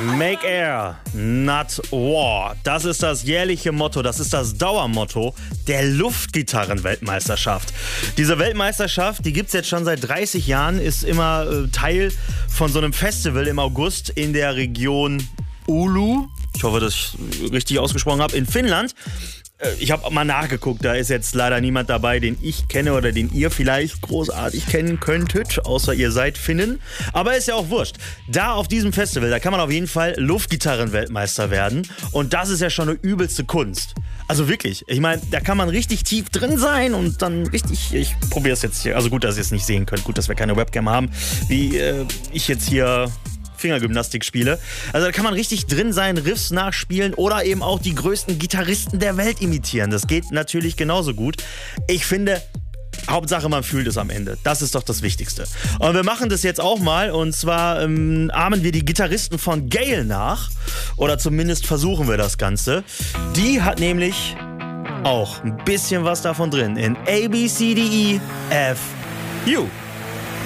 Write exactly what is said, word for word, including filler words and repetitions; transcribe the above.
Make Air, not War. Das ist das jährliche Motto, das ist das Dauermotto der Luftgitarren-Weltmeisterschaft. Diese Weltmeisterschaft, die gibt es jetzt schon seit dreißig Jahren, ist immer äh, Teil von so einem Festival im August in der Region Oulu. Ich hoffe, dass ich richtig ausgesprochen habe, in Finnland. Ich habe mal nachgeguckt, da ist jetzt leider niemand dabei, den ich kenne oder den ihr vielleicht großartig kennen könntet, außer ihr seid Finnen. Aber ist ja auch wurscht. Da auf diesem Festival, da kann man auf jeden Fall Luftgitarren-Weltmeister werden. Und das ist ja schon eine übelste Kunst. Also wirklich, ich meine, da kann man richtig tief drin sein und dann richtig, ich probiere es jetzt hier, also gut, dass ihr es nicht sehen könnt, gut, dass wir keine Webcam haben, wie äh, ich jetzt hier Fingergymnastik spiele. Also da kann man richtig drin sein, Riffs nachspielen oder eben auch die größten Gitarristen der Welt imitieren. Das geht natürlich genauso gut. Ich finde, Hauptsache man fühlt es am Ende. Das ist doch das Wichtigste. Und wir machen das jetzt auch mal und zwar ähm, ahmen wir die Gitarristen von Gale nach oder zumindest versuchen wir das Ganze. Die hat nämlich auch ein bisschen was davon drin in A, B, C, D, E, F, U.